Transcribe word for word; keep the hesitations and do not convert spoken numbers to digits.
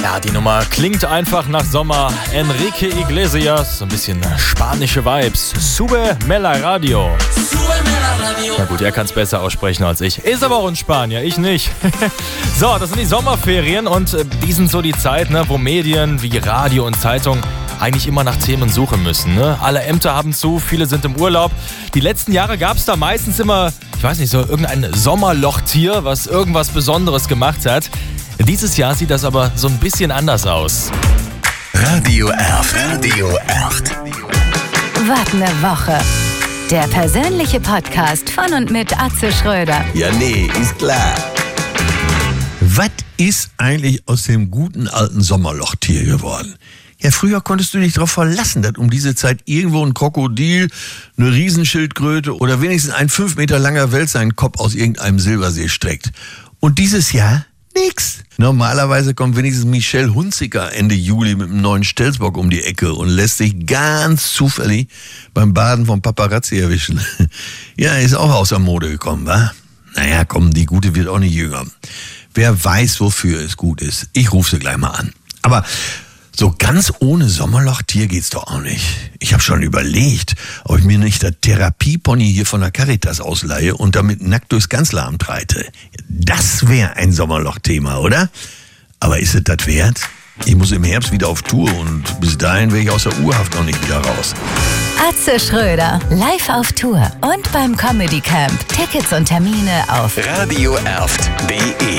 Ja, die Nummer klingt einfach nach Sommer. Enrique Iglesias, so ein bisschen spanische Vibes. Sube me la radio. Na gut, er kann es besser aussprechen als ich. Ist aber auch ein Spanier, ich nicht. So, das sind die Sommerferien und äh, die sind so die Zeit, ne, wo Medien wie Radio und Zeitung eigentlich immer nach Themen suchen müssen. Ne? Alle Ämter haben zu, viele sind im Urlaub. Die letzten Jahre gab es da meistens immer, ich weiß nicht, so irgendein Sommerlochtier, was irgendwas Besonderes gemacht hat. Dieses Jahr sieht das aber so ein bisschen anders aus. Radio Erft. Radio Erft. Was ne Woche. Der persönliche Podcast von und mit Atze Schröder. Ja, nee, ist klar. Was ist eigentlich aus dem guten alten Sommerlochtier geworden? Ja, früher konntest du dich darauf verlassen, dass um diese Zeit irgendwo ein Krokodil, eine Riesenschildkröte oder wenigstens ein fünf Meter langer Wels seinen Kopf aus irgendeinem Silbersee streckt. Und dieses Jahr nix. Normalerweise kommt wenigstens Michelle Hunziker Ende Juli mit einem neuen Stelzbock um die Ecke und lässt sich ganz zufällig beim Baden vom Paparazzi erwischen. Ja, ist auch außer Mode gekommen, wa? Naja, komm, die Gute wird auch nicht jünger. Wer weiß, wofür es gut ist. Ich rufe sie gleich mal an. Aber so ganz ohne Sommerlochtier geht's doch auch nicht. Ich habe schon überlegt, ob ich mir nicht das Therapiepony hier von der Caritas ausleihe und damit nackt durchs Kanzleramt reite. Das wäre ein Sommerloch-Thema, oder? Aber ist es das wert? Ich muss im Herbst wieder auf Tour und bis dahin wäre ich aus der Urhaft noch nicht wieder raus. Atze Schröder, live auf Tour und beim Comedy Camp. Tickets und Termine auf Radio Erft punkt de